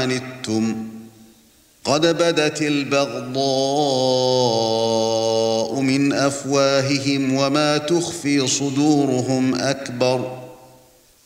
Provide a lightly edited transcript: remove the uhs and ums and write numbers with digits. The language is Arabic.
عَنِتُّمْ قَدْ بَدَتِ الْبَغْضَاءُ مِنْ أَفْوَاهِهِمْ وَمَا تُخْفِي صُدُورُهُمْ أَكْبَرُ